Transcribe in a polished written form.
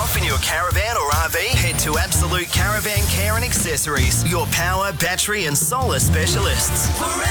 off in your caravan or RV? Head to Absolute Caravan Care and Accessories, your power, battery and solar specialists.